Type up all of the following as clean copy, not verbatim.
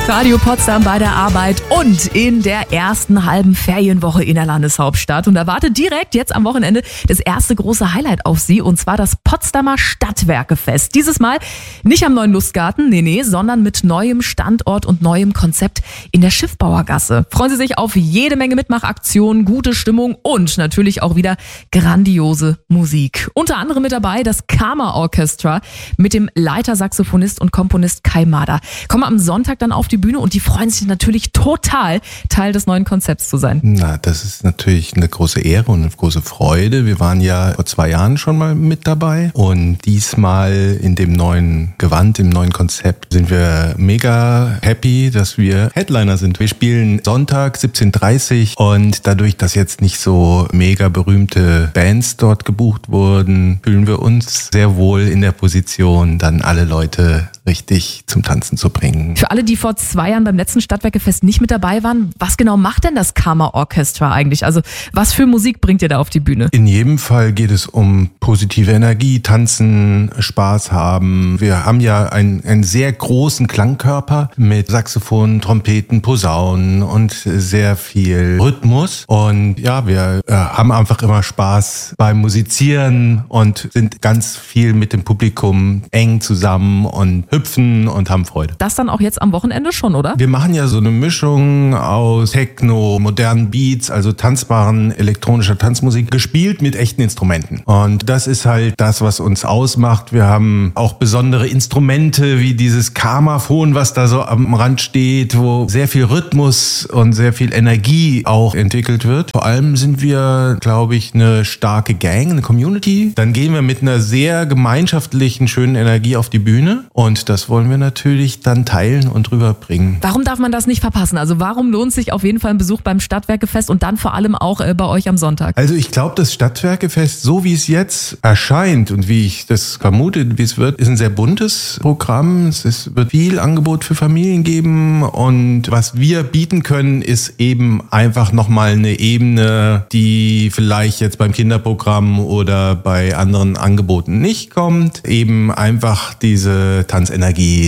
Radio Potsdam bei der Arbeit und in der ersten halben Ferienwoche in der Landeshauptstadt. Und da wartet direkt jetzt am Wochenende das erste große Highlight auf Sie, und zwar das Potsdamer Stadtwerkefest. Dieses Mal nicht am neuen Lustgarten, sondern mit neuem Standort und neuem Konzept in der Schiffbauergasse. Freuen Sie sich auf jede Menge Mitmachaktionen, gute Stimmung und natürlich auch wieder grandiose Musik. Unter anderem mit dabei das Karma Orchestra mit dem Leiter, Saxophonist und Komponist Kai Mader. Kommen am Sonntag dann auf die Bühne und die freuen sich natürlich total, Teil des neuen Konzepts zu sein. Na, das ist natürlich eine große Ehre und eine große Freude. Wir waren ja vor 2 Jahren schon mal mit dabei und diesmal in dem neuen Gewand, im neuen Konzept sind wir mega happy, dass wir Headliner sind. Wir spielen Sonntag 17:30 und dadurch, dass jetzt nicht so mega berühmte Bands dort gebucht wurden, fühlen wir uns sehr wohl in der Position, dann alle Leute richtig zum Tanzen zu bringen. Für alle, die vor 2 Jahren beim letzten Stadtwerkefest nicht mit dabei waren, was genau macht denn das Karma Orchestra eigentlich? Also was für Musik bringt ihr da auf die Bühne? In jedem Fall geht es um positive Energie, tanzen, Spaß haben. Wir haben ja einen sehr großen Klangkörper mit Saxophon, Trompeten, Posaunen und sehr viel Rhythmus. Und ja, wir haben einfach immer Spaß beim Musizieren und sind ganz viel mit dem Publikum eng zusammen und hüpfen und haben Freude. Das dann auch jetzt am Wochenende schon, oder? Wir machen ja so eine Mischung aus Techno, modernen Beats, also tanzbaren elektronischer Tanzmusik, gespielt mit echten Instrumenten. Und das ist halt das, was uns ausmacht. Wir haben auch besondere Instrumente wie dieses Karmaphon, was da so am Rand steht, wo sehr viel Rhythmus und sehr viel Energie auch entwickelt wird. Vor allem sind wir, glaube ich, eine starke Gang, eine Community. Dann gehen wir mit einer sehr gemeinschaftlichen, schönen Energie auf die Bühne und das wollen wir natürlich dann teilen und rüberbringen. Warum darf man das nicht verpassen? Also warum lohnt sich auf jeden Fall ein Besuch beim Stadtwerkefest und dann vor allem auch bei euch am Sonntag? Also ich glaube, das Stadtwerkefest, so wie es jetzt erscheint und wie ich das vermute, wie es wird, ist ein sehr buntes Programm. Es wird viel Angebot für Familien geben und was wir bieten können, ist eben einfach nochmal eine Ebene, die vielleicht jetzt beim Kinderprogramm oder bei anderen Angeboten nicht kommt. Eben einfach diese Tanzenergie,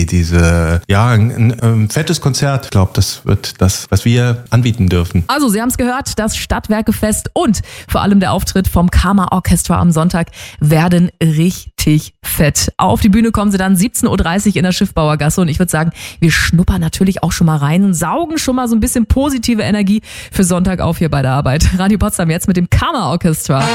ein fettes Konzert. Ich glaube, das wird das, was wir anbieten dürfen. Also, Sie haben es gehört, das Stadtwerkefest und vor allem der Auftritt vom Karma Orchestra am Sonntag werden richtig fett. Auf die Bühne kommen Sie dann 17:30 Uhr in der Schiffbauergasse und ich würde sagen, wir schnuppern natürlich auch schon mal rein und saugen schon mal so ein bisschen positive Energie für Sonntag auf hier bei der Arbeit. Radio Potsdam jetzt mit dem Karma Orchestra.